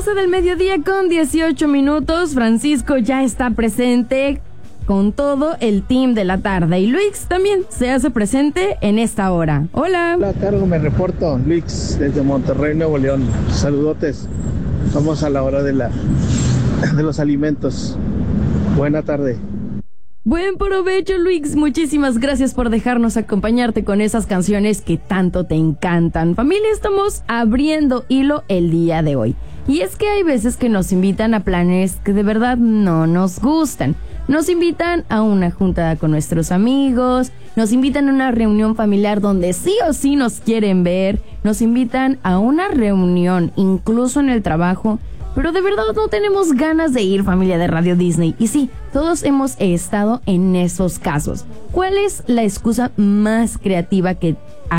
12 del mediodía con 18 minutos. Francisco ya está presente con todo el team de la tarde. Y Luis también se hace presente en esta hora. Hola. Hola, Cargo, me reporto. Luis, desde Monterrey, Nuevo León. Saludotes. Vamos a la hora de los alimentos. Buena tarde. Buen provecho, Luis. Muchísimas gracias por dejarnos acompañarte con esas canciones que tanto te encantan. Familia, estamos abriendo hilo el día de hoy. Y es que hay veces que nos invitan a planes que de verdad no nos gustan. Nos invitan a una juntada con nuestros amigos, nos invitan a una reunión familiar donde sí o sí nos quieren ver, nos invitan a una reunión incluso en el trabajo, pero de verdad no tenemos ganas de ir, familia de Radio Disney. Y sí, todos hemos estado en esos casos. ¿Cuál es la excusa más creativa que